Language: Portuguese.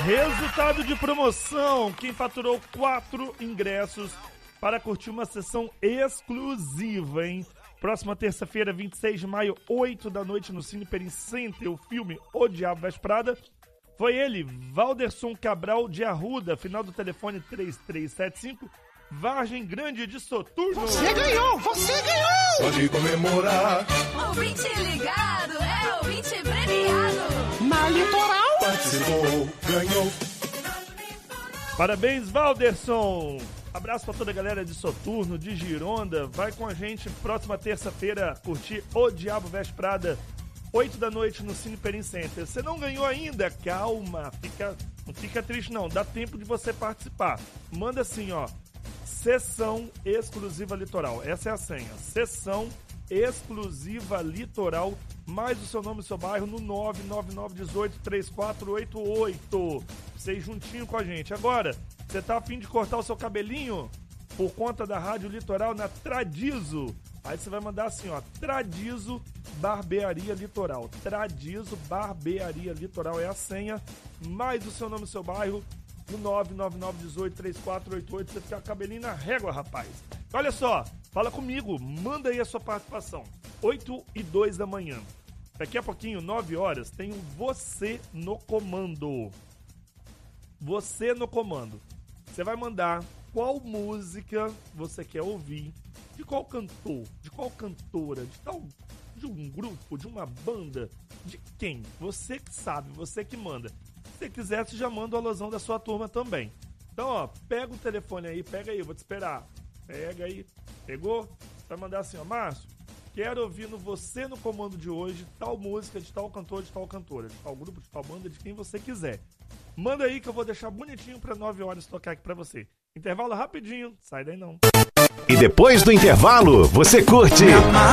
Resultado de promoção. Quem faturou 4 ingressos para curtir uma sessão exclusiva, hein? Próxima terça-feira, 26 de maio, 8 da noite, no Cine Perim Center, o filme O Diabo Veste Prada. Foi ele, Valderson Cabral de Arruda, final do telefone 3375, Vargem Grande de Soturno. Você ganhou! Você ganhou! Pode comemorar. Ouvinte ligado, é ouvinte premiado. Na Litoral. Participou, ganhou. Parabéns, Valderson. Abraço pra toda a galera de Soturno, de Gironda. Vai com a gente próxima terça-feira curtir O Diabo Veste Prada, 8 da noite no Cine Perim Center. Você não ganhou ainda? Calma, não fica triste não, dá tempo de você participar. Manda assim, ó, Sessão Exclusiva Litoral. Essa é a senha, Sessão Exclusiva Litoral, mais o seu nome e seu bairro no 999183488. Vocês juntinho com a gente. Agora, você tá a fim de cortar o seu cabelinho por conta da Rádio Litoral na Tradizo? Aí você vai mandar assim, ó, Tradizo Barbearia Litoral. Tradizo Barbearia Litoral é a senha, mais o seu nome e seu bairro no 999183488. Você fica com o cabelinho na régua, rapaz. Olha só, fala comigo, manda aí a sua participação. 8h02 da manhã. Daqui a pouquinho, 9 horas, tem um Você no Comando. Você no Comando. Você vai mandar qual música você quer ouvir, de qual cantor, de qual cantora, de um grupo, de uma banda, de quem? Você que sabe, você que manda. Se você quiser, você já manda o alusão da sua turma também. Então, ó, pega o telefone aí, pega aí, eu vou te esperar. Pega aí, pegou? Você vai mandar assim, ó, Márcio, quero ouvir no Você no Comando de hoje tal música de tal cantor, de tal cantora, de tal grupo, de tal banda, de quem você quiser. Manda aí que eu vou deixar bonitinho pra 9 horas tocar aqui pra você. Intervalo rapidinho, sai daí não. E depois do intervalo, você curte